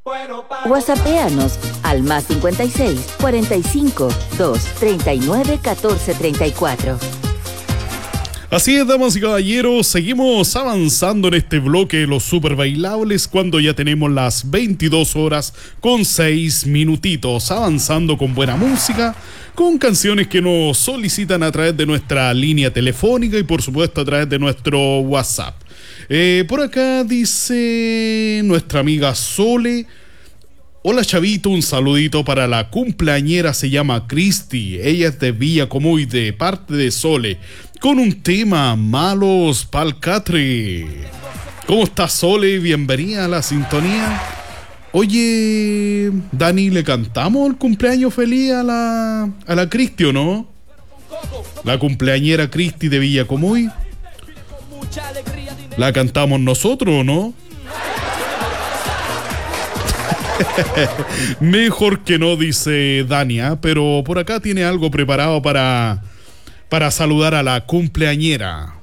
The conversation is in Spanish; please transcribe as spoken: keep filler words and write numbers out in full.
WhatsAppéanos al más cincuenta y seis, cuarenta y cinco, dos, treinta y nueve, catorce, treinta y cuatro. Así es, damas y caballeros, seguimos avanzando en este bloque de los super bailables cuando ya tenemos las veintidós horas con seis minutitos, avanzando con buena música, con canciones que nos solicitan a través de nuestra línea telefónica y por supuesto a través de nuestro WhatsApp. Eh, por acá dice nuestra amiga Sole: hola Chavito, un saludito para la cumpleañera, se llama Cristi, ella es de Villa Comuy, de parte de Sole, con un tema Malos pa'l Catre. ¿Cómo estás, Sole? Bienvenida a la sintonía. Oye, Dani, ¿le cantamos el cumpleaños feliz a la, a la Cristi o no? La cumpleañera Cristi de Villa Comuy. ¿La cantamos nosotros o no? Mejor que no, dice Dania, pero por acá tiene algo preparado para, para saludar a la cumpleañera.